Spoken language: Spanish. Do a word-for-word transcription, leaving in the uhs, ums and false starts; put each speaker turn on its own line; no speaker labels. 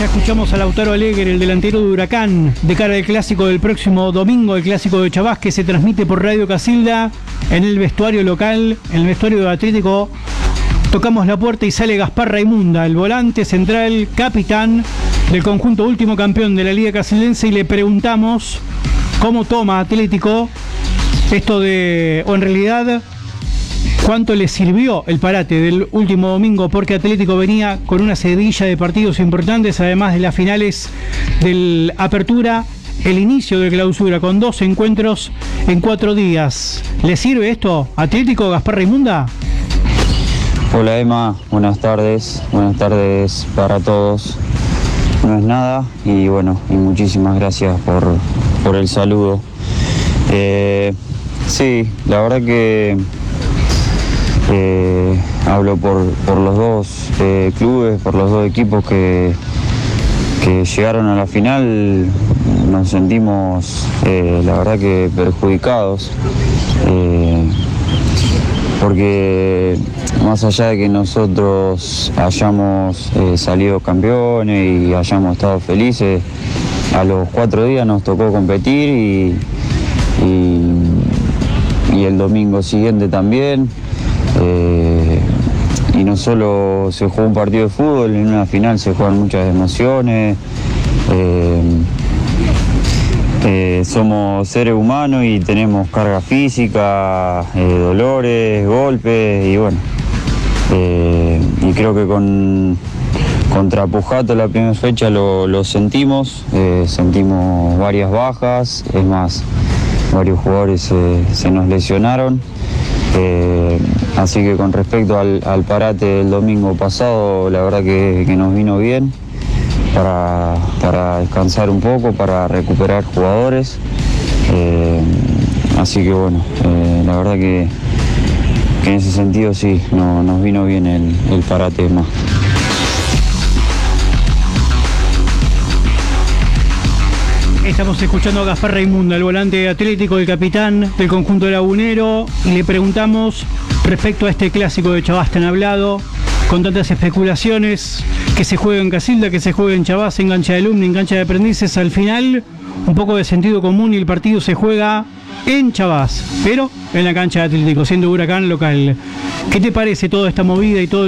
Ya escuchamos a Lautaro Alegre, el delantero de Huracán, de cara al clásico del próximo domingo, el clásico de Chabás, que se transmite por Radio Casilda en el vestuario local, en el vestuario de Atlético. Tocamos la puerta y sale Gaspar Raimunda, el volante central, capitán del conjunto último campeón de la Liga Casildense, y le preguntamos cómo toma Atlético esto de, o en realidad, cuánto le sirvió el parate del último domingo, porque Atlético venía con una seguidilla de partidos importantes, además de las finales del Apertura, el inicio de Clausura, con dos encuentros en cuatro días. ¿Le sirve esto a Atlético, Gaspar Raimunda?
Hola Emma, buenas tardes, buenas tardes para todos. No es nada y bueno, y muchísimas gracias por, por el saludo. Eh, sí, la verdad que Eh, hablo por, por los dos eh, clubes, por los dos equipos que, que llegaron a la final. Nos sentimos, eh, la verdad que perjudicados, eh, porque más allá de que nosotros hayamos eh, salido campeones y hayamos estado felices, a los cuatro días nos tocó competir y, y, y el domingo siguiente también. Eh, y no solo se jugó un partido de fútbol, en una final se juegan muchas emociones. Eh, eh, somos seres humanos y tenemos carga física, eh, dolores, golpes y bueno. Eh, y creo que con contra Pujato la primera fecha lo, lo sentimos, eh, sentimos varias bajas, es más, varios jugadores eh, se nos lesionaron. Eh, así que con respecto al, al parate del domingo pasado, la verdad que, que nos vino bien para, para descansar un poco, para recuperar jugadores. Eh, así que bueno, eh, la verdad que, que en ese sentido sí, no, nos vino bien el, el parate más.
Estamos escuchando a Gaspar Raimunda, el volante atlético, el capitán del conjunto lagunero, y le preguntamos respecto a este clásico de Chabás tan hablado, con tantas especulaciones, que se juega en Casilda, que se juega en Chabás, en cancha de alumni, en cancha de aprendices. Al final, un poco de sentido común y el partido se juega en Chabás, pero en la cancha de Atlético, siendo Huracán local. ¿Qué te parece toda esta movida y todo